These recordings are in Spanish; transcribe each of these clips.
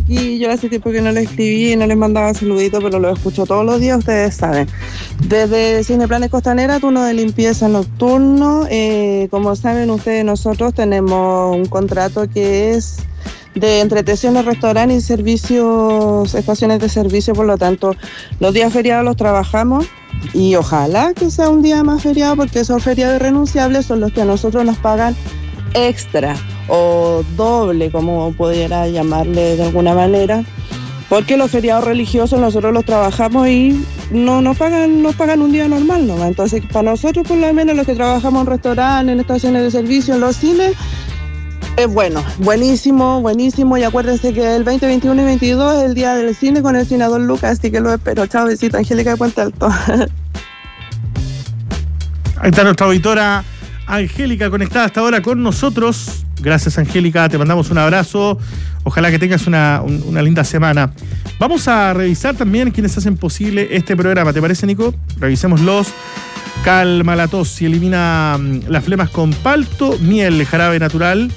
chiquillos, hace tiempo que no les escribí y no les mandaba saluditos, pero los escucho todos los días, ustedes saben. Desde Cineplanes Costanera, turno de limpieza nocturno. Como saben ustedes, nosotros tenemos un contrato que es de entretenciones, restaurantes y servicios, estaciones de servicio, por lo tanto, los días feriados los trabajamos y ojalá que sea un día más feriado, porque esos feriados irrenunciables son los que a nosotros nos pagan extra o doble, como pudiera llamarle de alguna manera, porque los feriados religiosos nosotros los trabajamos y no nos pagan un día normal, ¿no? Entonces, para nosotros, por lo menos los que trabajamos en restaurantes, en estaciones de servicio, en los cines, es buenísimo, y acuérdense que el 20, 21 y 22 es el día del cine con el cine Don Lucas, así que lo espero. Chao, besito, Angélica de Puente Alto. Ahí está nuestra auditora Angélica conectada hasta ahora con nosotros. Gracias, Angélica, te mandamos un abrazo. Ojalá que tengas una linda semana. Vamos a revisar también quienes hacen posible este programa. ¿Te parece, Nico? Revisémoslos. Calma la tos y elimina las flemas con palto, miel, jarabe natural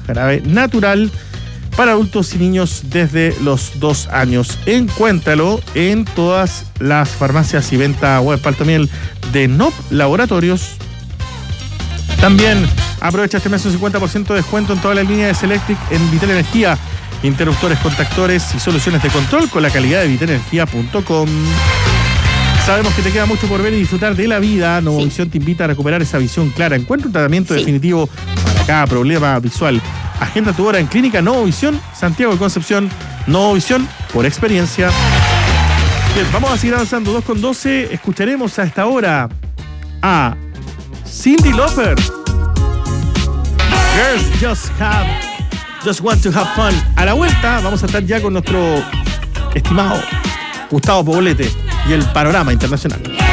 para adultos y niños desde los 2 años. Encuéntralo en todas las farmacias y venta web. Palto miel de NOP Laboratorios. También aprovecha este mes un 50% de descuento en toda la línea de Selectric en Vital Energía. Interruptores, contactores y soluciones de control con la calidad de vitalenergia.com. Sabemos que te queda mucho por ver y disfrutar de la vida. Novovisión te invita a recuperar esa visión clara. Encuentra un tratamiento definitivo para cada problema visual. Agenda tu hora en Clínica Novovisión, Santiago de Concepción. Novovisión por experiencia. Bien, vamos a seguir avanzando. 2:12. Escucharemos a esta hora a Cyndi Lauper. Girls just want to have fun. A la vuelta vamos a estar ya con nuestro estimado Gustavo Poblete y el panorama internacional.